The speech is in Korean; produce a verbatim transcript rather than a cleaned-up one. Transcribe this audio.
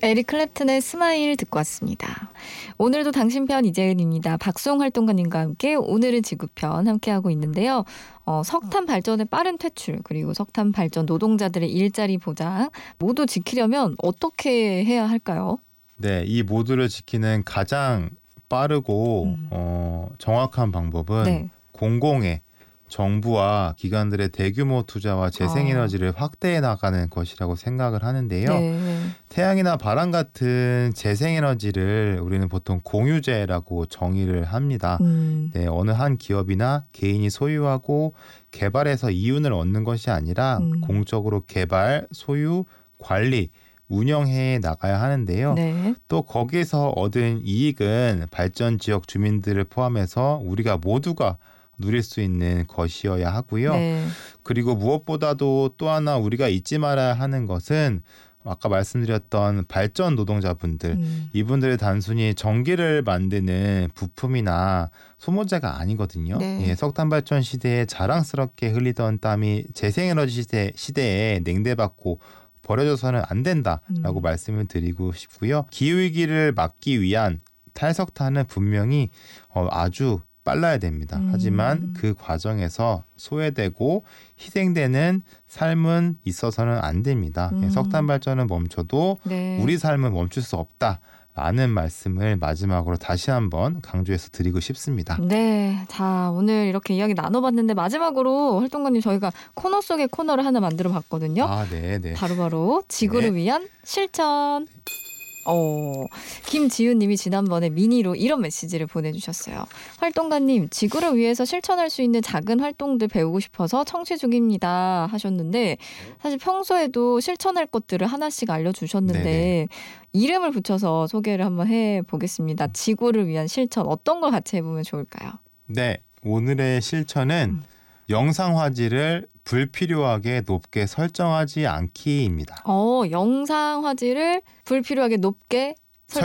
에릭 클랩튼의 스마일 듣고 왔습니다. 오늘도 당신 편 이재은입니다. 박수홍 활동가님과 함께 오늘은 지구편 함께하고 있는데요. 어, 석탄 발전의 빠른 퇴출 그리고 석탄 발전 노동자들의 일자리 보장 모두 지키려면 어떻게 해야 할까요? 네, 이 모두를 지키는 가장 빠르고 음. 어, 정확한 방법은 네. 공공의 정부와 기관들의 대규모 투자와 재생에너지를 아. 확대해 나가는 것이라고 생각을 하는데요. 네. 태양이나 바람 같은 재생에너지를 우리는 보통 공유재라고 정의를 합니다. 음. 네, 어느 한 기업이나 개인이 소유하고 개발해서 이윤을 얻는 것이 아니라 음. 공적으로 개발, 소유, 관리, 운영해 나가야 하는데요. 네. 또 거기에서 얻은 이익은 발전 지역 주민들을 포함해서 우리가 모두가 누릴 수 있는 것이어야 하고요. 네. 그리고 무엇보다도 또 하나 우리가 잊지 말아야 하는 것은 아까 말씀드렸던 발전 노동자분들, 음. 이분들이 단순히 전기를 만드는 부품이나 소모재가 아니거든요. 네. 예, 석탄 발전 시대에 자랑스럽게 흘리던 땀이 재생에너지 시대, 시대에 냉대받고 버려져서는 안 된다라고 음. 말씀을 드리고 싶고요. 기후위기를 막기 위한 탈석탄은 분명히 어, 아주 빨라야 됩니다. 음. 하지만 그 과정에서 소외되고 희생되는 삶은 있어서는 안 됩니다. 음. 석탄 발전은 멈춰도 네. 우리 삶은 멈출 수 없다라는 말씀을 마지막으로 다시 한번 강조해서 드리고 싶습니다. 네, 자 오늘 이렇게 이야기 나눠봤는데 마지막으로 활동가님 저희가 코너 속의 코너를 하나 만들어 봤거든요. 아, 네, 네. 바로바로 지구를 네. 위한 실천. 어, 김지윤님이 지난번에 미니로 이런 메시지를 보내주셨어요. 활동가님, 지구를 위해서 실천할 수 있는 작은 활동들 배우고 싶어서 청취 중입니다 하셨는데 사실 평소에도 실천할 것들을 하나씩 알려주셨는데 네네. 이름을 붙여서 소개를 한번 해보겠습니다. 지구를 위한 실천 어떤 걸 같이 해보면 좋을까요? 네, 오늘의 실천은 음. 영상 화질을 불필요하게 높게 설정하지 않기입니다. 어, 영상 화질을 불필요하게 높게